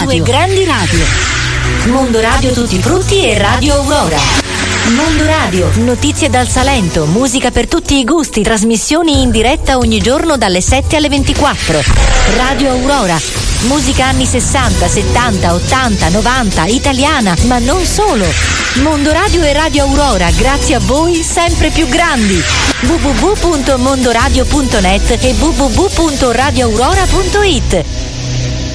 Due grandi radio. Mondo Radio Tutti i Frutti e Radio Aurora. Mondo Radio, notizie dal Salento, musica per tutti i gusti, trasmissioni in diretta ogni giorno dalle 7 alle 24. Radio Aurora, musica anni 60, 70, 80, 90, italiana, ma non solo. Mondo Radio e Radio Aurora, grazie a voi sempre più grandi. www.mondoradio.net e www.radioaurora.it.